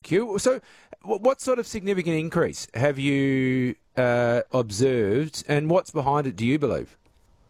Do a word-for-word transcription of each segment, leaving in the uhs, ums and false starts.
Thank you. So, wh- what sort of significant increase have you uh, observed, and what's behind it, do you believe?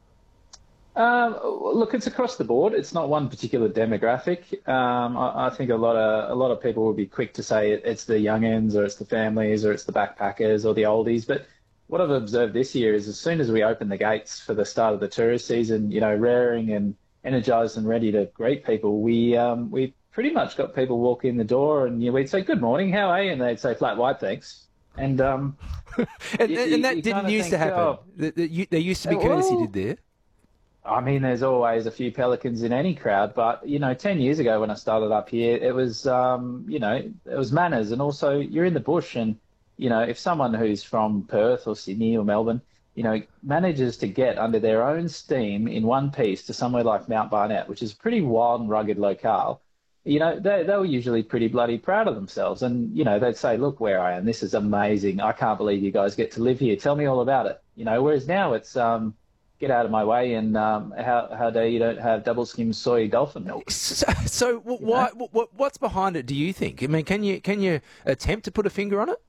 Um, look, it's across the board. It's not one particular demographic. Um, I, I think a lot of a lot of people will be quick to say it, it's the youngins, or it's the families, or it's the backpackers, or the oldies. But what I've observed this year is, as soon as we open the gates for the start of the tourist season, you know, raring and energized and ready to greet people, we um, we pretty much got people walk in the door, and you know, we'd say, "Good morning, how are you?" And they'd say, "Flat white, thanks." And um, and, you, and you, that you didn't kind of used to think, happen. oh, The- the- you- There used to be courtesy, well. did there? I mean, there's always a few pelicans in any crowd, but you know, ten years ago when I started up here, it was, um, you know, it was manners, and also you're in the bush, and you know, if someone who's from Perth or Sydney or Melbourne, you know, manages to get under their own steam in one piece to somewhere like Mount Barnett, which is a pretty wild and rugged locale, you know, they they were usually pretty bloody proud of themselves, and you know, they'd say, "Look where I am. This is amazing. I can't believe you guys get to live here. Tell me all about it." You know, whereas now it's um get out of my way, and um, how how dare you don't have double skim soy dolphin milk? So, so wh- You know? why, what, what's behind it, do you think? I mean, can you can you attempt to put a finger on it?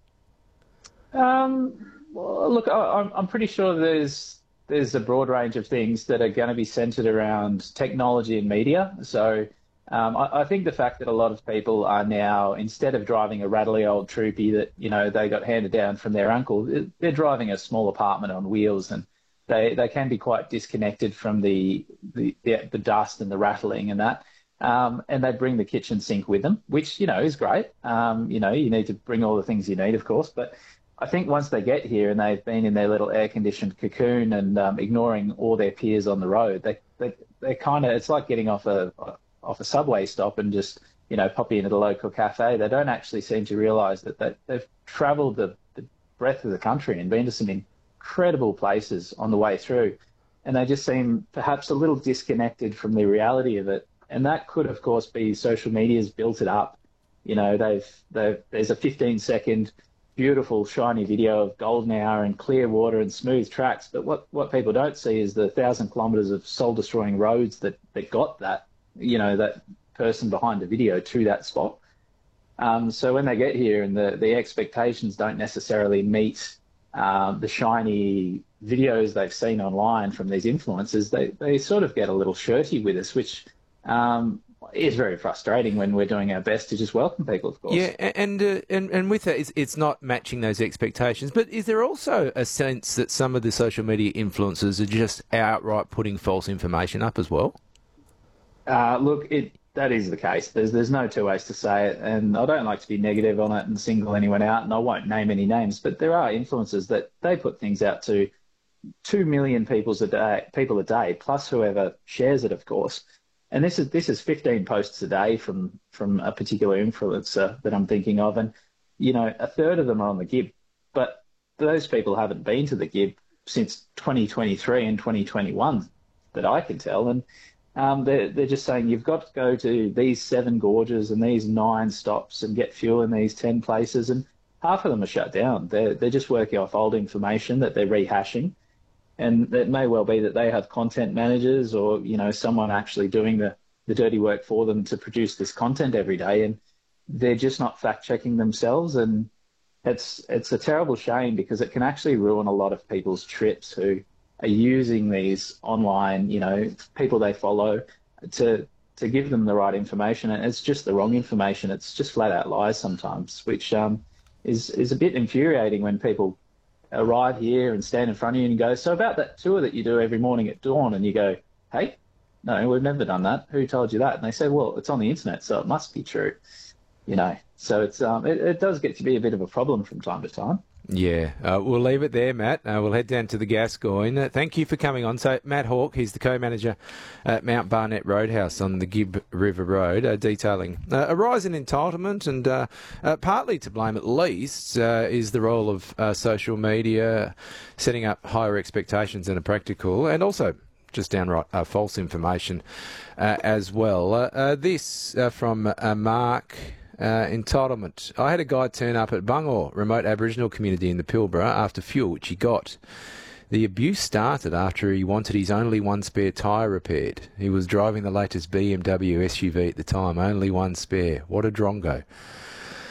Um, well, look, I, I'm I'm pretty sure there's there's a broad range of things that are going to be centered around technology and media. So. Um, I, I think the fact that a lot of people are now, instead of driving a rattly old troopy that, you know, they got handed down from their uncle, they're driving a small apartment on wheels, and they, they can be quite disconnected from the, the, the, the dust and the rattling and that. Um, and they bring the kitchen sink with them, which, you know, is great. Um, you know, you need to bring all the things you need, of course. But I think once they get here and they've been in their little air-conditioned cocoon and um, ignoring all their peers on the road, they, they, they're kind of, it's like getting off a off a subway stop and just, you know, popping into the local cafe. They don't actually seem to realise that, that they've travelled the, the breadth of the country and been to some incredible places on the way through. And they just seem perhaps a little disconnected from the reality of it. And that could, of course, be social media's built it up. You know, they've, they've there's a fifteen second beautiful, shiny video of golden hour and clear water and smooth tracks. But what, what people don't see is the thousand kilometres of soul-destroying roads that, that got that, you know, that person behind the video to that spot. Um, so when they get here and the, the expectations don't necessarily meet um, the shiny videos they've seen online from these influencers, they, they sort of get a little shirty with us, which um, is very frustrating when we're doing our best to just welcome people, of course. Yeah, and uh, and and with that, it's, it's not matching those expectations. But is there also a sense that some of the social media influencers are just outright putting false information up as well? Uh, look, it that is the case. There's there's no two ways to say it, and I don't like to be negative on it and single anyone out, and I won't name any names, but there are influencers that they put things out to two million people's a day, people a day, plus whoever shares it, of course. And this is this is fifteen posts a day from from a particular influencer that I'm thinking of, and you know, a third of them are on the Gib, but those people haven't been to the Gib since twenty twenty-three and twenty twenty-one, that I can tell, and Um, they're, they're just saying you've got to go to these seven gorges and these nine stops and get fuel in these ten places, and half of them are shut down. They're, they're just working off old information that they're rehashing, and it may well be that they have content managers or, you know, someone actually doing the, the dirty work for them to produce this content every day, and they're just not fact-checking themselves, and it's, it's a terrible shame because it can actually ruin a lot of people's trips who are using these online, you know, people they follow to to give them the right information, and it's just the wrong information. It's just flat out lies sometimes, which um, is is a bit infuriating when people arrive here and stand in front of you and go, "So about that tour that you do every morning at dawn," and you go, "Hey, no, we've never done that. Who told you that?" And they say, "Well, it's on the internet, so it must be true." You know, so it's um, it, it does get to be a bit of a problem from time to time. Yeah, uh, we'll leave it there, Matt. Uh, we'll head down to the Gascoyne. Uh, thank you for coming on. So, Matt Hawke, he's the co-manager at Mount Barnett Roadhouse on the Gib River Road, uh, detailing uh, a rise in entitlement, and uh, uh, partly to blame at least uh, is the role of uh, social media, setting up higher expectations than are practical, and also just downright uh, false information uh, as well. Uh, uh, this uh, from uh, Mark... Uh, entitlement. I had a guy turn up at Bungor, remote Aboriginal community in the Pilbara, after fuel, which he got. The abuse started after he wanted his only one spare tyre repaired. He was driving the latest B M W S U V at the time, only one spare. What a drongo.